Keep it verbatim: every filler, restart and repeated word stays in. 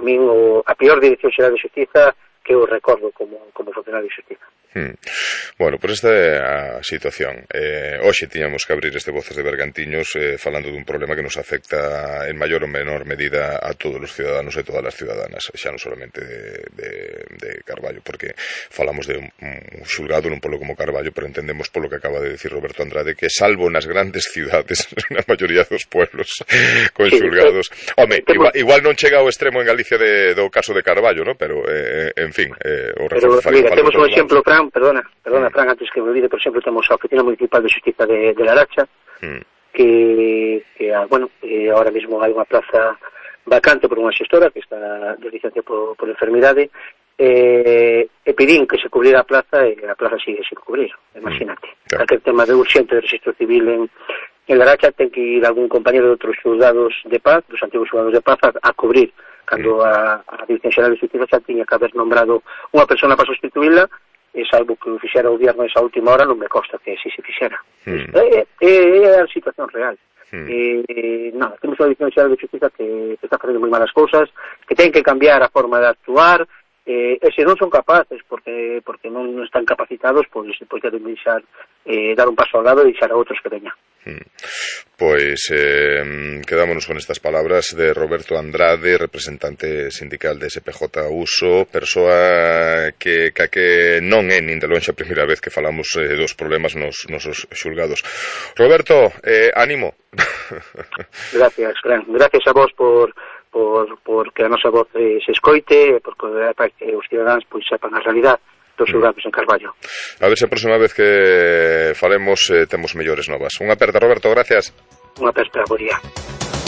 para min o, a peor Dirección Xeral de Xustiza que eu recordo como, como funcionario de Xustiza. Hmm. Bueno, por esta é a situación. Eh, hoxe tiñamos que abrir este Voces de Bergantiños eh, falando dun problema que nos afecta en maior ou menor medida a todos os ciudadanos e todas as ciudadanas, xa non solamente de, de, de Carballo, porque falamos de un, un xulgado nun polo como Carballo, pero entendemos polo que acaba de decir Roberto Andrade que salvo nas grandes ciudades, na maioría dos pueblos con xulgados, home, igual, igual non chega ao extremo en Galicia de, do caso de Carballo, ¿no? Pero eh, en fin, eh, o pero mira, temos un exemplo, Fran, perdona, perdona, Fran, antes que me olvide, por exemplo, temos a Oficina Municipal de Xustiza de, de Laracha, mm. que, que agora eh, ahora mesmo hai unha plaza vacante por unha xestora que está de licencia por, por enfermidade, eh, e pedín que se cubriera a plaza e a plaza sigue sin cubrir, imagínate. Mm. Claro. Aquel tema de urxente de registro civil en, en Laracha ten que ir algún compañero de outros xulgados de paz, dos antigos xulgados de paz, a, a cubrir, cando a, a Dirección Xeral de Xustiza xa tiña que haber nombrado unha persona para sustituíla, e salvo que o fixera o gobierno esa última hora non me consta que si se fixera. Mm. É, é, é a situación real. Mm. Eh, nada, temos unha Dirección Xeral de Xustiza que, que está facendo moi malas cousas, que ten que cambiar a forma de actuar, eh, e se non son capaces porque porque non están capacitados, pois, pois deben deixar eh, dar un paso ao lado e deixar a outros que veñan. Mm. Pois eh, quedámonos con estas palabras de Roberto Andrade, representante sindical de S P J Uso, persoa que, que, que non é nin de longe a primeira vez que falamos eh, dos problemas nos nosos xulgados. Roberto, eh, ánimo. Gracias, Fran. Gracias a vos por por, por que a nosa voz eh, se escoite, porque que os cidadáns pois sepan a realidade dos xulgados en Carballo. A ver se a próxima vez que falemos eh, temos mellores novas. Unha aperta, Roberto, gracias. Unha aperta, boría.